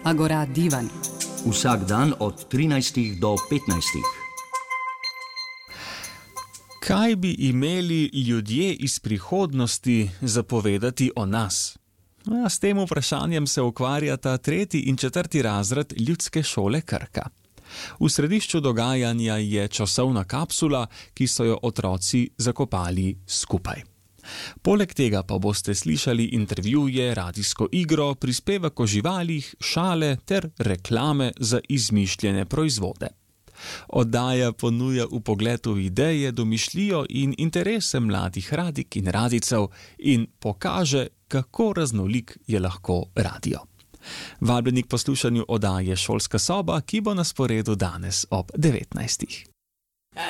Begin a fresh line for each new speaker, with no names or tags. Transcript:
Agora Divan.
Vsak dan od 13 do 15.
Kaj bi imeli ljudje iz prihodnosti zapovedati o nas? S tem vprašanjem se ukvarjata 3. in 4. razred Ljudske šole Krka. V središču dogajanja je časovna kapsula, ki so jo otroci zakopali skupaj. Poleg tega pa boste slišali intervjuje, radijsko igro, prispevek o živalih, šale ter reklame za izmišljene proizvode. Oddaja ponuja vpogled v ideje, domišljijo in interese mladih radik in radijcev in pokaže, kako raznolik je lahko radio. Vabljeni k poslušanju oddaje Šolska soba, ki bo na sporedu danes ob 19.